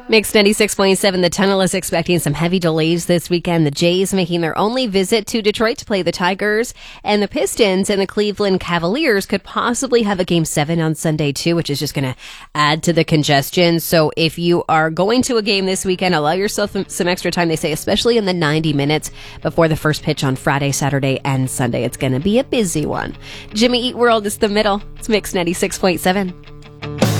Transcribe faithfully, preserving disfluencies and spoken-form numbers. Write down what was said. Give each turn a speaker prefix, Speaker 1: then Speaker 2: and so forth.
Speaker 1: Mix ninety-six point seven, the Tunnel is expecting some heavy delays this weekend. The Jays making their only visit to Detroit to play the Tigers, and the Pistons and the Cleveland Cavaliers could possibly have a game seven on Sunday too, which is just going to add to the congestion. So if you are going to a game this weekend, allow yourself some extra time. They say especially in the ninety minutes before the first pitch on Friday, Saturday, and Sunday. It's going to be a busy one. Jimmy Eat World is the middle. It's Mix ninety-six point seven.